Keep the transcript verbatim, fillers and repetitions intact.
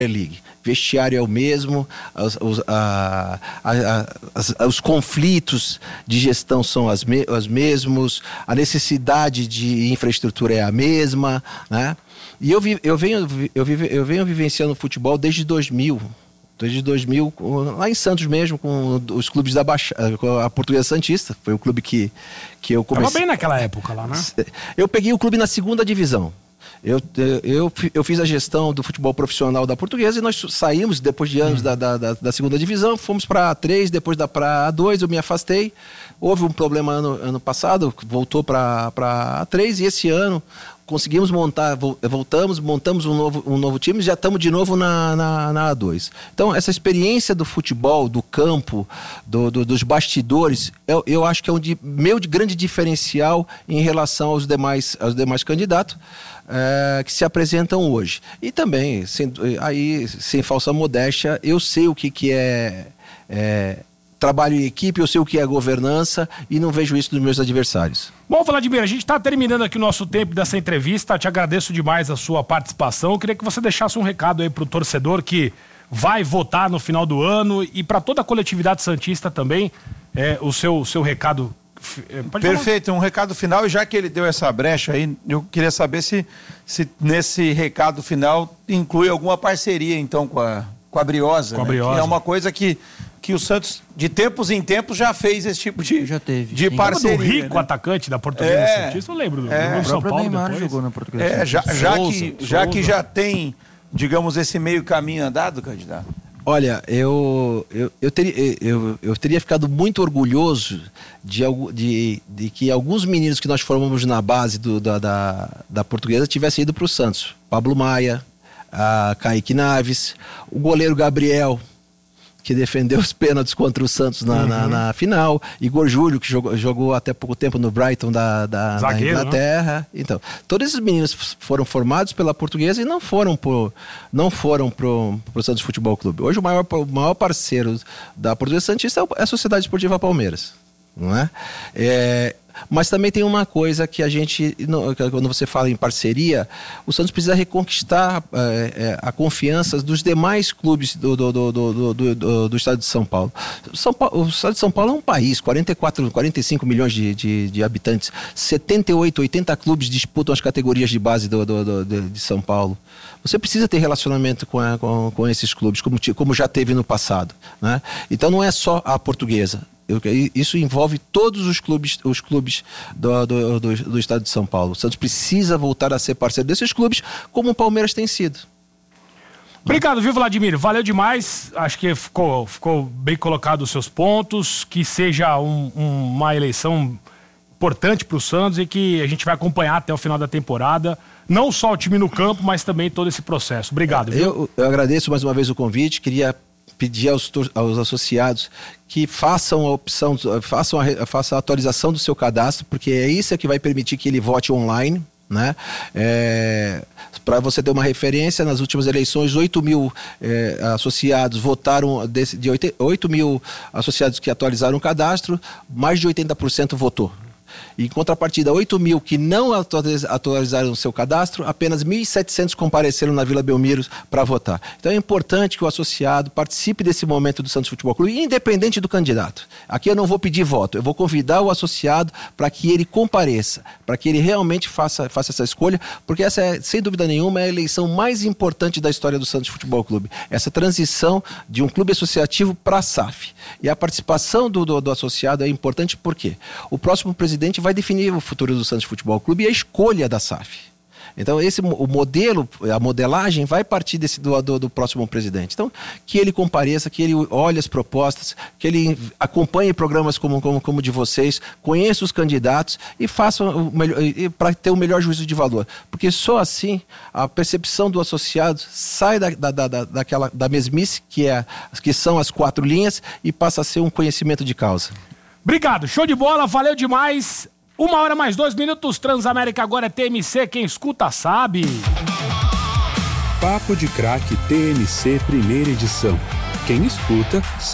League. Vestiário é o mesmo, os, os, a, a, a, as, os conflitos de gestão são as me, os mesmos, a necessidade de infraestrutura é a mesma, né? E eu, vi, eu, venho, eu, vi, eu venho vivenciando o futebol desde dois mil, desde dois mil, lá em Santos mesmo, com os clubes da Baixada, com a Portuguesa Santista, foi o clube que, que eu comecei. Tava bem naquela época lá, né? Eu peguei o clube na segunda divisão. Eu, eu, eu fiz a gestão do futebol profissional da Portuguesa e nós saímos, depois de anos, hum. da, da, da segunda divisão, fomos para A três, depois da para A dois, eu me afastei. Houve um problema ano, ano passado, voltou para A três e esse ano conseguimos montar, voltamos, montamos um novo, um novo time e já estamos de novo na, na, na A dois. Então, essa experiência do futebol, do campo, do, do, dos bastidores, eu, eu acho que é um de, meu de grande diferencial em relação aos demais, aos demais candidatos é, que se apresentam hoje. E também, sem, aí, sem falsa modéstia, eu sei o que, que é... é trabalho em equipe, eu sei o que é governança e não vejo isso dos meus adversários. Bom, Vladimir, a gente está terminando aqui o nosso tempo dessa entrevista, te agradeço demais a sua participação, eu queria que você deixasse um recado aí pro torcedor que vai votar no final do ano e para toda a coletividade santista também, é, o seu, seu recado. Pode Perfeito, falar? Um recado final, e já que ele deu essa brecha aí, eu queria saber se, se nesse recado final inclui alguma parceria então com a, com a Briosa, com a né? Briosa. Que é uma coisa que que o Santos, de tempos em tempos, já fez esse tipo de, já teve, de parceria. O rico, né? atacante da Portuguesa é, Santista, eu lembro do, é, do São Paulo Neymar depois. jogou na Portuguesa é, já, já, Souza, que, já Souza. que já tem, digamos, esse meio caminho andado, candidato. Olha, eu, eu, eu, teria, eu, eu teria ficado muito orgulhoso de, de, de que alguns meninos que nós formamos na base do, da, da, da Portuguesa tivessem ido para o Santos. Pablo Maia, a Kaique Naves, o goleiro Gabriel, que defendeu os pênaltis contra o Santos na, uhum. na, na final, Igor Júlio, que jogou, jogou até pouco tempo no Brighton da, da, Zagueiro, da Inglaterra. Né? Então, todos esses meninos foram formados pela Portuguesa e não foram pro, não foram pro, pro Santos Futebol Clube. Hoje o maior, o maior parceiro da Portuguesa Santista é a Sociedade Esportiva Palmeiras, não é? É... Mas também tem uma coisa que a gente, quando você fala em parceria, o Santos precisa reconquistar é, a confiança dos demais clubes do, do, do, do, do, do, do estado de São Paulo. São Paulo. O estado de São Paulo é um país, quarenta e quatro, quarenta e cinco milhões de, de, de habitantes, setenta e oito, oitenta clubes disputam as categorias de base do, do, do, de, de São Paulo. Você precisa ter relacionamento com, a, com, com esses clubes, como, como já teve no passado, né? Então não é só a Portuguesa. Isso envolve todos os clubes, os clubes do, do, do, do estado de São Paulo. O Santos precisa voltar a ser parceiro desses clubes, como o Palmeiras tem sido. Obrigado, viu, Vladimir? Valeu demais. Acho que ficou, ficou bem colocado os seus pontos. Que seja um, um, uma eleição importante para o Santos e que a gente vai acompanhar até o final da temporada. Não só o time no campo, mas também todo esse processo. Obrigado, viu? Eu, eu agradeço mais uma vez o convite. Queria pedir aos, aos associados que façam a opção, façam a, façam a atualização do seu cadastro, porque é isso que vai permitir que ele vote online, né? É, para você ter uma referência, nas últimas eleições, oito mil é, associados votaram, desse, de oito mil associados que atualizaram o cadastro, mais de oitenta por cento votou. Em contrapartida, oito mil que não atualizaram o seu cadastro, apenas mil e setecentos compareceram na Vila Belmiro para votar. Então é importante que o associado participe desse momento do Santos Futebol Clube, independente do candidato. Aqui eu não vou pedir voto, eu vou convidar o associado para que ele compareça, para que ele realmente faça, faça essa escolha, porque essa é, sem dúvida nenhuma, é a eleição mais importante da história do Santos Futebol Clube. Essa transição de um clube associativo para a S A F. E a participação do, do, do associado é importante porque o próximo presidente vai definir o futuro do Santos Futebol Clube e a escolha da S A F. Então esse, o modelo, a modelagem vai partir desse, do, do, do próximo presidente. Então que ele compareça, que ele olhe as propostas, que ele acompanhe programas como, como, como de vocês, conheça os candidatos e faça o melhor, para ter o melhor juízo de valor. Porque só assim a percepção do associado sai da, da, da, daquela, da mesmice que, é, que são as quatro linhas e passa a ser um conhecimento de causa. Obrigado, show de bola, valeu demais. Uma hora mais dois minutos, Transamérica agora é T M C, quem escuta sabe. Papo de Craque T M C, primeira edição. Quem escuta sabe.